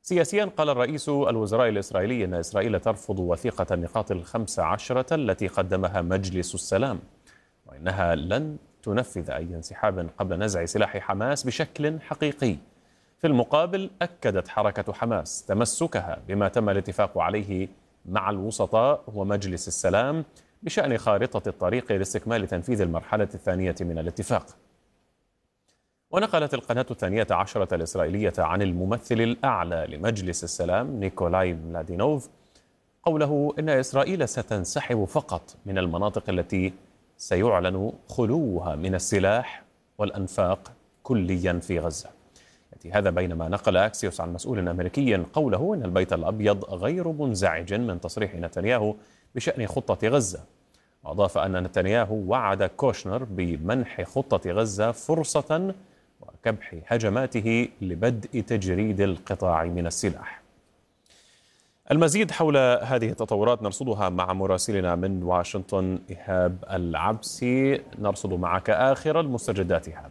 سياسيا، قال رئيس الوزراء الإسرائيلي أن إسرائيل ترفض وثيقة النقاط ال15 التي قدمها مجلس السلام، وإنها لن تنفذ أي انسحاب قبل نزع سلاح حماس بشكل حقيقي. في المقابل، أكدت حركة حماس تمسكها بما تم الاتفاق عليه مع الوسطاء ومجلس السلام بشأن خارطة الطريق لاستكمال تنفيذ المرحلة الثانية من الاتفاق. ونقلت القناة الثانية عشرة الإسرائيلية عن الممثل الأعلى لمجلس السلام نيكولاي ملادينوف قوله إن إسرائيل ستنسحب فقط من المناطق التي سيعلن خلوها من السلاح والأنفاق كليا في غزة. يأتي هذا بينما نقل أكسيوس عن مسؤول أمريكي قوله إن البيت الأبيض غير منزعج من تصريح نتنياهو بشأن خطة غزة. وأضاف أن نتنياهو وعد كوشنر بمنح خطة غزة فرصة وكبح هجماته لبدء تجريد القطاع من السلاح. المزيد حول هذه التطورات نرصدها مع مراسلنا من واشنطن إيهاب العبسي. نرصد معك آخر المستجدات إيهاب.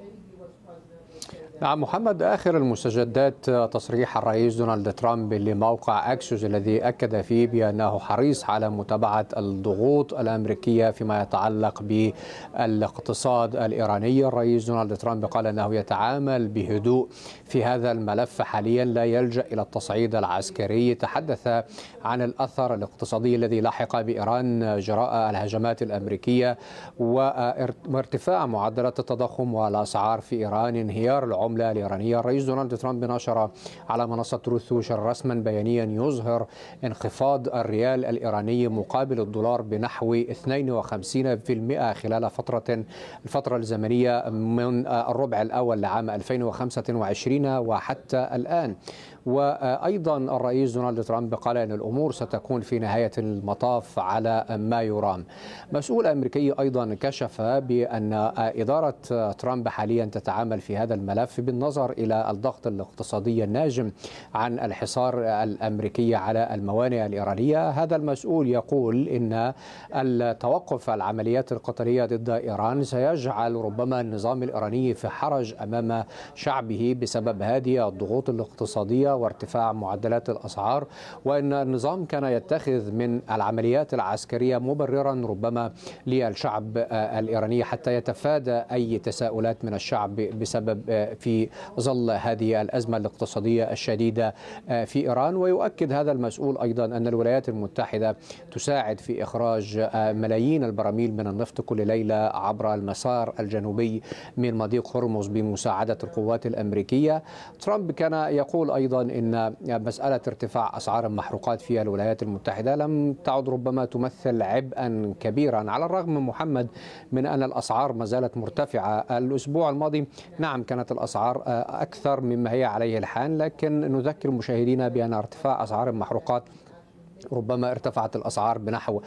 نعم محمد، آخر المستجدات تصريح الرئيس دونالد ترامب لموقع أكسيوس الذي أكد فيه بأنه حريص على متابعة الضغوط الأمريكية فيما يتعلق بالاقتصاد الإيراني. الرئيس دونالد ترامب قال أنه يتعامل بهدوء في هذا الملف حاليا، لا يلجأ إلى التصعيد العسكري. تحدث عن الأثر الاقتصادي الذي لحق بإيران جراء الهجمات الأمريكية وارتفاع معدلات التضخم والأسعار في إيران، انهيار العملة الإيرانية. الرئيس دونالد ترامب نشر على منصة تروث سوشيال رسما بيانيا يظهر انخفاض الريال الإيراني مقابل الدولار بنحو 52% خلال الفترة الزمنية من الربع الأول لعام 2025 وحتى الآن. وأيضا الرئيس دونالد ترامب قال أن الأمور ستكون في نهاية المطاف على ما يرام. مسؤول أمريكي أيضا كشف بأن إدارة ترامب حاليا تتعامل في هذا الملف بالنظر إلى الضغط الاقتصادي الناجم عن الحصار الأمريكي على الموانئ الإيرانية. هذا المسؤول يقول إن التوقف العمليات القتالية ضد إيران سيجعل ربما النظام الإيراني في حرج أمام شعبه بسبب هذه الضغوط الاقتصادية وارتفاع معدلات الأسعار، وأن النظام كان يتخذ من العمليات العسكرية مبررا ربما للشعب الإيراني حتى يتفادى أي تساؤلات من الشعب بسبب في ظل هذه الأزمة الاقتصادية الشديدة في إيران. ويؤكد هذا المسؤول أيضا أن الولايات المتحدة تساعد في إخراج ملايين البراميل من النفط كل ليلة عبر المسار الجنوبي من مضيق هرمز بمساعدة القوات الأمريكية. ترامب كان يقول أيضا إن مسألة ارتفاع أسعار المحروقات في الولايات المتحدة لم تعد ربما تمثل عبئا كبيرا، على الرغم محمد من أن الأسعار ما زالت مرتفعة. الأسبوع الماضي نعم كانت الأسعار أكثر مما هي عليه الحال، لكن نذكر مشاهدينا بأن ارتفاع أسعار المحروقات ربما ارتفعت الأسعار بنحو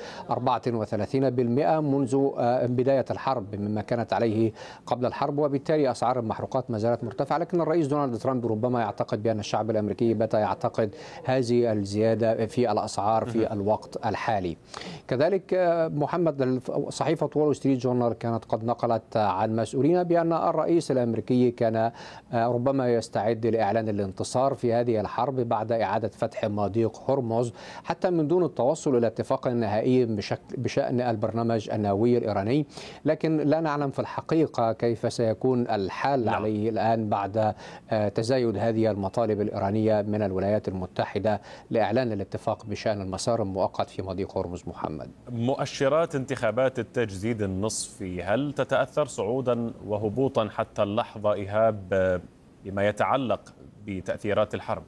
34% منذ بداية الحرب مما كانت عليه قبل الحرب، وبالتالي أسعار المحروقات ما زالت مرتفعة. لكن الرئيس دونالد ترامب ربما يعتقد بأن الشعب الأمريكي بات يعتقد هذه الزيادة في الأسعار في الوقت الحالي. كذلك محمد، صحيفة وول ستريت جورنال كانت قد نقلت عن مسؤولين بأن الرئيس الأمريكي كان ربما يستعد لإعلان الانتصار في هذه الحرب بعد إعادة فتح مضيق هرمز، حتى من دون التوصل إلى اتفاق نهائي بشأن البرنامج النووي الإيراني. لكن لا نعلم في الحقيقة كيف سيكون الحال عليه الآن بعد تزايد هذه المطالب الإيرانية من الولايات المتحدة لإعلان الاتفاق بشأن المسار المؤقت في مضيق هرمز. محمد، مؤشرات انتخابات التجديد النصفي هل تتأثر صعودا وهبوطا حتى اللحظة إيهاب بما يتعلق بتأثيرات الحرب؟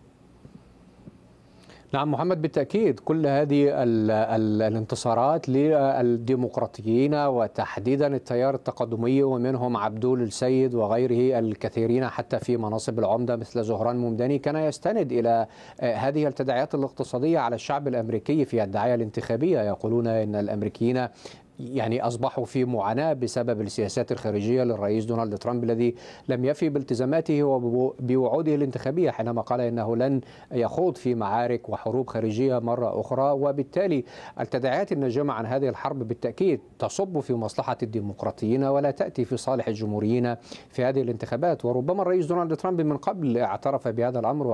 نعم محمد، بالتأكيد كل هذه الانتصارات للديمقراطيين وتحديدا التيار التقدمي ومنهم عبدول السيد وغيره الكثيرين حتى في مناصب العمدة مثل زهران ممداني كان يستند إلى هذه التداعيات الاقتصادية على الشعب الأمريكي في الدعاية الانتخابية. يقولون إن الأمريكيين أصبحوا في معاناة بسبب السياسات الخارجية للرئيس دونالد ترامب الذي لم يفي بالتزاماته وبوعوده الانتخابية حينما قال إنه لن يخوض في معارك وحروب خارجية مرة أخرى. وبالتالي التداعيات الناجمة عن هذه الحرب بالتأكيد تصب في مصلحة الديمقراطيين ولا تأتي في صالح الجمهوريين في هذه الانتخابات. وربما الرئيس دونالد ترامب من قبل اعترف بهذا الأمر